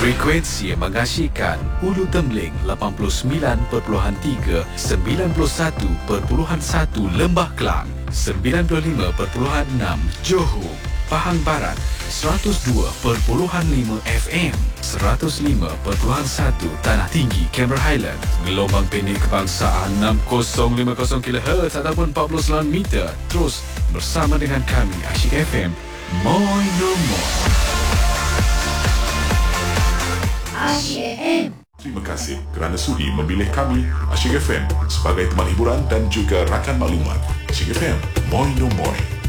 Frekuensi yang mengasyikkan Ulu Tembeling 89.3, 91.1 Lembah Kelang, 95.6 Johor, Pahang Barat, 102.5 FM, 105.1 Tanah Tinggi, Cameron Highland, gelombang pendek kebangsaan 6050 kHz ataupun 49 meter. Terus bersama dengan kami Asyik FM, Moi No More. Asyik FM. Terima kasih kerana sudi memilih kami Asyik FM sebagai teman hiburan dan juga rakan maklumat. Asyik FM, Moi No More.